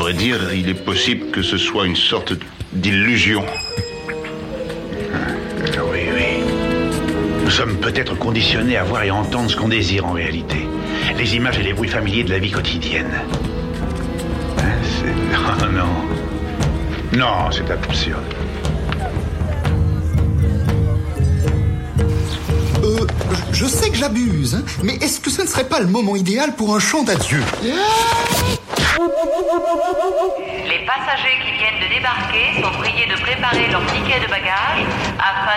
vrai dire, il est possible que ce soit une sorte d'illusion. Oui. Nous sommes peut-être conditionnés à voir et entendre ce qu'on désire en réalité. Les images et les bruits familiers de la vie quotidienne. Oh non. Non, c'est absurde. Je sais que j'abuse, hein, mais est-ce que ce ne serait pas le moment idéal pour un chant d'adieu? Les passagers qui viennent de débarquer sont priés de préparer leur ticket de bagages afin